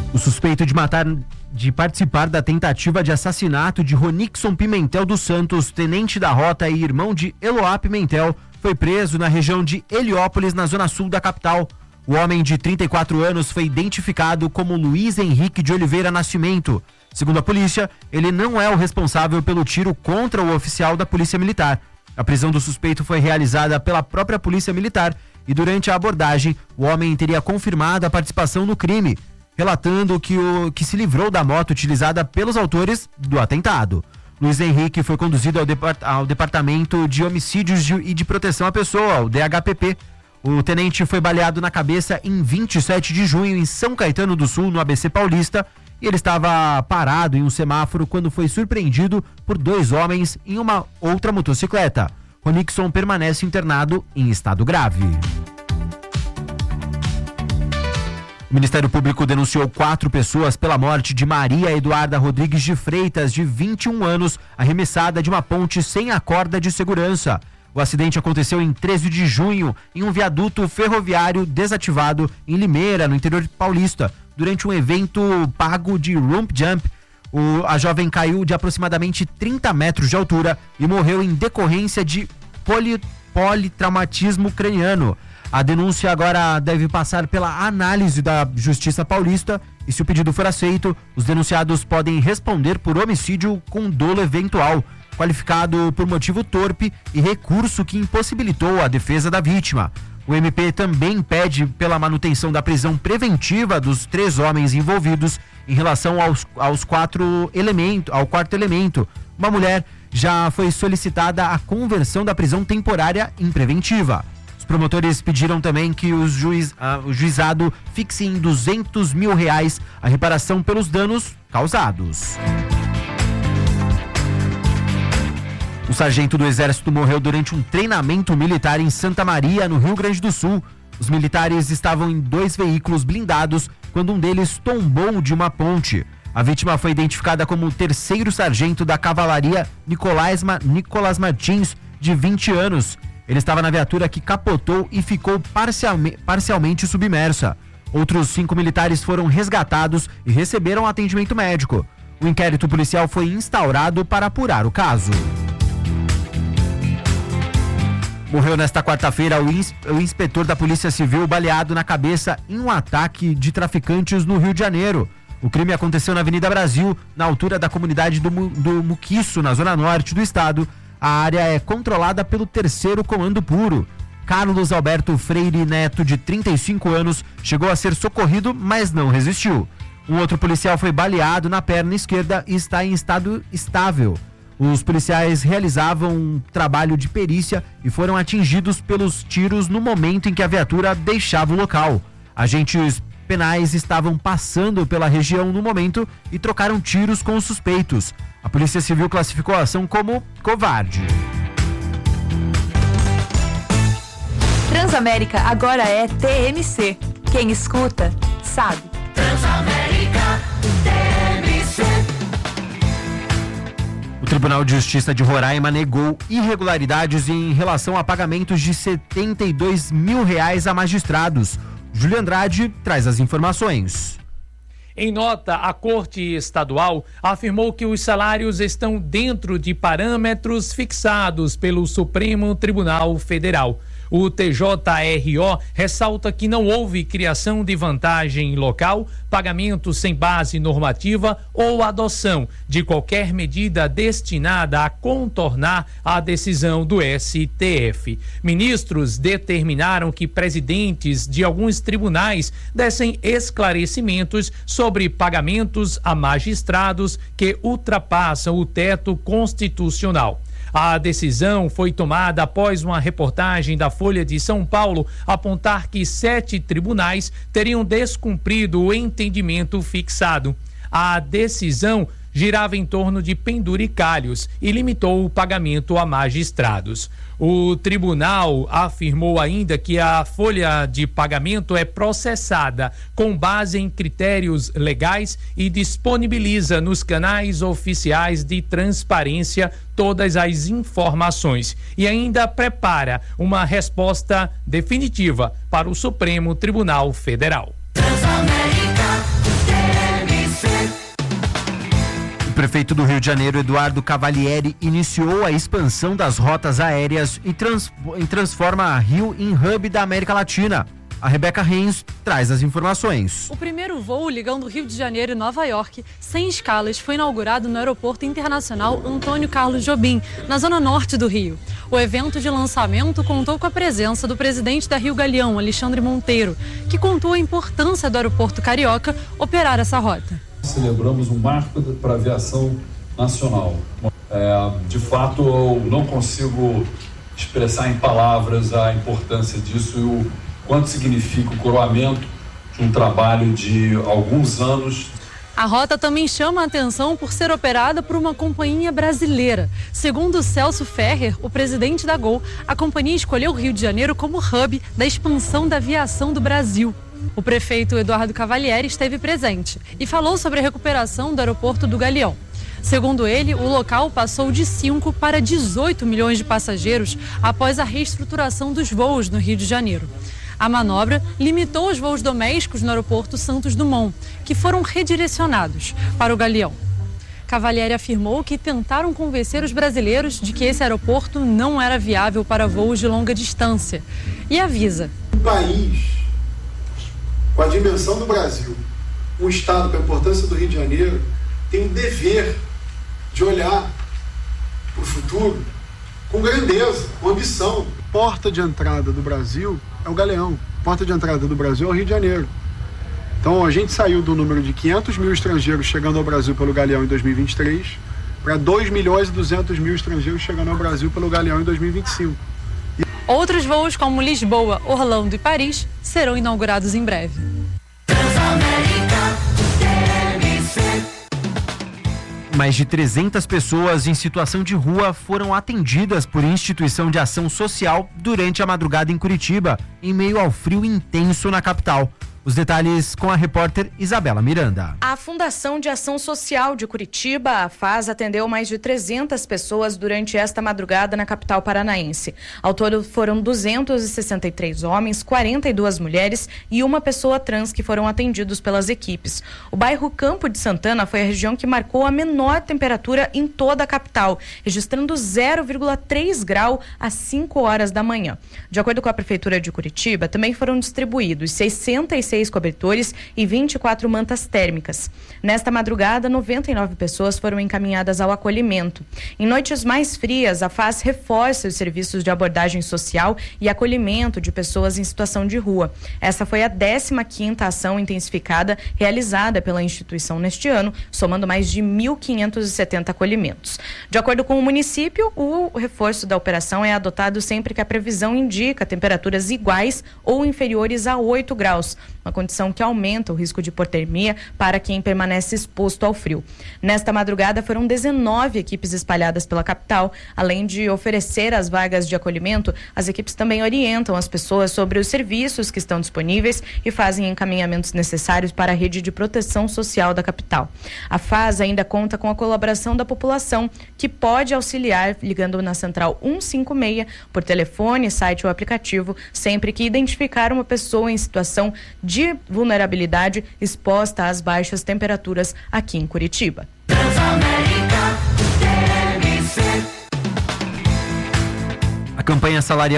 O suspeito de participar da tentativa de assassinato de Ronixon Pimentel dos Santos, tenente da rota e irmão de Eloá Pimentel, foi preso na região de Heliópolis, na zona sul da capital. O homem de 34 anos foi identificado como Luiz Henrique de Oliveira Nascimento. Segundo a polícia, ele não é o responsável pelo tiro contra o oficial da Polícia Militar. A prisão do suspeito foi realizada pela própria Polícia Militar e durante a abordagem, o homem teria confirmado a participação no crime, relatando que se livrou da moto utilizada pelos autores do atentado. Luiz Henrique foi conduzido ao Departamento de Homicídios e de Proteção à Pessoa, o DHPP. O tenente foi baleado na cabeça em 27 de junho em São Caetano do Sul, no ABC Paulista, e ele estava parado em um semáforo quando foi surpreendido por 2 homens em uma outra motocicleta. Ronixon permanece internado em estado grave. O Ministério Público denunciou 4 pessoas pela morte de Maria Eduarda Rodrigues de Freitas, de 21 anos, arremessada de uma ponte sem a corda de segurança. O acidente aconteceu em 13 de junho, em um viaduto ferroviário desativado em Limeira, no interior paulista, durante um evento pago de rump jump. A jovem caiu de aproximadamente 30 metros de altura e morreu em decorrência de politraumatismo craniano. A denúncia agora deve passar pela análise da Justiça Paulista e, se o pedido for aceito, os denunciados podem responder por homicídio com dolo eventual, qualificado por motivo torpe e recurso que impossibilitou a defesa da vítima. O MP também pede pela manutenção da prisão preventiva dos 3 homens envolvidos em relação ao quarto elemento. Uma mulher já foi solicitada a conversão da prisão temporária em preventiva. Os promotores pediram também que o juizado fixe em R$200 mil a reparação pelos danos causados. Um sargento do Exército morreu durante um treinamento militar em Santa Maria, no Rio Grande do Sul. Os militares estavam em 2 veículos blindados quando um deles tombou de uma ponte. A vítima foi identificada como o 3º sargento da Cavalaria Nicolas Martins, de 20 anos. Ele estava na viatura que capotou e ficou parcialmente submersa. Outros 5 militares foram resgatados e receberam atendimento médico. O inquérito policial foi instaurado para apurar o caso. Morreu nesta quarta-feira o inspetor da Polícia Civil baleado na cabeça em um ataque de traficantes no Rio de Janeiro. O crime aconteceu na Avenida Brasil, na altura da comunidade do Muquiço, na zona norte do estado. A área é controlada pelo 3º Comando Puro. Carlos Alberto Freire Neto, de 35 anos, chegou a ser socorrido, mas não resistiu. Um outro policial foi baleado na perna esquerda e está em estado estável. Os policiais realizavam um trabalho de perícia e foram atingidos pelos tiros no momento em que a viatura deixava o local. Agentes penais estavam passando pela região no momento e trocaram tiros com os suspeitos. A Polícia Civil classificou a ação como covarde. Transamérica agora é TMC. Quem escuta, sabe. Transamérica, TMC. O Tribunal de Justiça de Roraima negou irregularidades em relação a pagamentos de R$72 mil a magistrados. Júlio Andrade traz as informações. Em nota, a Corte Estadual afirmou que os salários estão dentro de parâmetros fixados pelo Supremo Tribunal Federal. O TJRO ressalta que não houve criação de vantagem local, pagamento sem base normativa ou adoção de qualquer medida destinada a contornar a decisão do STF. Ministros determinaram que presidentes de alguns tribunais dessem esclarecimentos sobre pagamentos a magistrados que ultrapassam o teto constitucional. A decisão foi tomada após uma reportagem da Folha de São Paulo apontar que 7 tribunais teriam descumprido o entendimento fixado. A decisão girava em torno de penduricalhos e limitou o pagamento a magistrados. O tribunal afirmou ainda que a folha de pagamento é processada com base em critérios legais e disponibiliza nos canais oficiais de transparência todas as informações e ainda prepara uma resposta definitiva para o Supremo Tribunal Federal. Transamérica, O prefeito do Rio de Janeiro, Eduardo Cavalieri, iniciou a expansão das rotas aéreas e transforma a Rio em hub da América Latina. A Rebeca Reis traz as informações. O primeiro voo ligando Rio de Janeiro e Nova York, sem escalas, foi inaugurado no Aeroporto Internacional Antônio Carlos Jobim, na zona norte do Rio. O evento de lançamento contou com a presença do presidente da Rio Galeão, Alexandre Monteiro, que contou a importância do aeroporto carioca operar essa rota. Celebramos um marco para a aviação nacional. De fato, eu não consigo expressar em palavras a importância disso e o quanto significa o coroamento de um trabalho de alguns anos. A rota também chama a atenção por ser operada por uma companhia brasileira. Segundo Celso Ferrer, o presidente da Gol, a companhia escolheu o Rio de Janeiro como hub da expansão da aviação do Brasil. O prefeito Eduardo Cavalieri esteve presente e falou sobre a recuperação do aeroporto do Galeão. Segundo ele, o local passou de 5 para 18 milhões de passageiros após a reestruturação dos voos no Rio de Janeiro. A manobra limitou os voos domésticos no aeroporto Santos Dumont, que foram redirecionados para o Galeão. Cavalieri afirmou que tentaram convencer os brasileiros de que esse aeroporto não era viável para voos de longa distância. E avisa: um país com a dimensão do Brasil, um estado com a importância do Rio de Janeiro, tem o dever de olhar para o futuro com grandeza, com ambição. Porta de entrada do Brasil é o Galeão. Porta de entrada do Brasil é o Rio de Janeiro. Então a gente saiu do número de 500 mil estrangeiros chegando ao Brasil pelo Galeão em 2023 para 2 milhões e 200 mil estrangeiros chegando ao Brasil pelo Galeão em 2025. Outros voos como Lisboa, Orlando e Paris serão inaugurados em breve. Mais de 300 pessoas em situação de rua foram atendidas por instituição de ação social durante a madrugada em Curitiba, em meio ao frio intenso na capital. Os detalhes com a repórter Isabela Miranda. A Fundação de Ação Social de Curitiba, a FAS, atendeu mais de 300 pessoas durante esta madrugada na capital paranaense. Ao todo foram 263 homens, 42 mulheres e uma pessoa trans que foram atendidos pelas equipes. O bairro Campo de Santana foi a região que marcou a menor temperatura em toda a capital, registrando 0,3 grau às 5 horas da manhã. De acordo com a Prefeitura de Curitiba, também foram distribuídos 66 cobertores e 24 mantas térmicas. Nesta madrugada, 99 pessoas foram encaminhadas ao acolhimento. Em noites mais frias, a FAS reforça os serviços de abordagem social e acolhimento de pessoas em situação de rua. Essa foi a 15ª ação intensificada realizada pela instituição neste ano, somando mais de 1.570 acolhimentos. De acordo com o município, o reforço da operação é adotado sempre que a previsão indica temperaturas iguais ou inferiores a 8 graus, uma condição que aumenta o risco de hipotermia para quem permanece exposto ao frio. Nesta madrugada foram 19 equipes espalhadas pela capital. Além de oferecer as vagas de acolhimento, as equipes também orientam as pessoas sobre os serviços que estão disponíveis e fazem encaminhamentos necessários para a rede de proteção social da capital. A FAS ainda conta com a colaboração da população, que pode auxiliar ligando na central 156 por telefone, site ou aplicativo, sempre que identificar uma pessoa em situação de vulnerabilidade exposta às baixas temperaturas aqui em Curitiba. A campanha salarial